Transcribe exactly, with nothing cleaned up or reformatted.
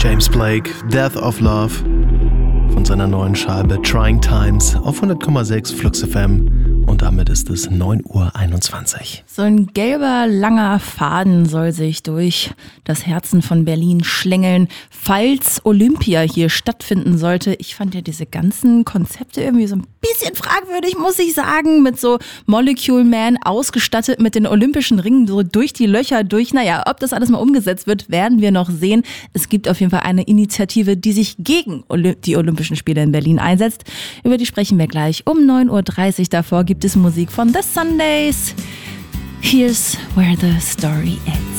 James Blake, Death of Love von seiner neuen Scheibe Trying Times auf hundert Komma sechs Flux F M und damit ist es neun Uhr einundzwanzig. So ein gelber, langer Faden soll sich durch das Herzen von Berlin schlängeln, falls Olympia hier stattfinden sollte. Ich fand ja diese ganzen Konzepte irgendwie so ein bisschen fragwürdig, muss ich sagen, mit so Molecule Man ausgestattet mit den olympischen Ringen so durch die Löcher durch. Naja, ob das alles mal umgesetzt wird, werden wir noch sehen. Es gibt auf jeden Fall eine Initiative, die sich gegen die Olympischen Spiele in Berlin einsetzt. Über die sprechen wir gleich um neun Uhr dreißig. Davor gibt es Musik von The Sundays. Here's where the story ends.